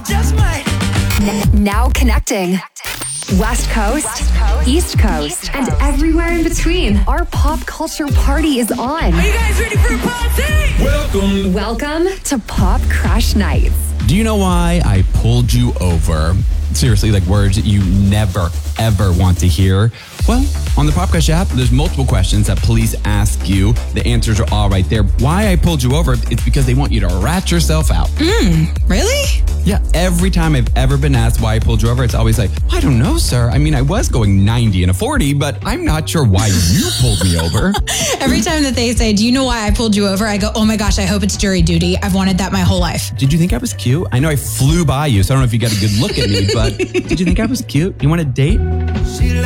just might. Now connecting. West Coast, East Coast, and everywhere in between. Our pop culture party is on. Are you guys ready for a party? Welcome to Pop Crush Nights. Do you know why I pulled you over? Seriously, like words you never, ever want to hear. Well, on the Pop Crush app, there's multiple questions that police ask you. The answers are all right there. Why I pulled you over, it's because they want you to rat yourself out. Really? Yeah, every time I've ever been asked why I pulled you over, it's always like, I don't know, sir. I mean, I was going 90 and a 40, but I'm not sure why you pulled me over. Every time that they say, do you know why I pulled you over? I go, oh my gosh, I hope it's jury duty. I've wanted that my whole life. Did you think I was cute? I know I flew by you, so I don't know if you got a good look at me, but did you think I was cute? You want a date? She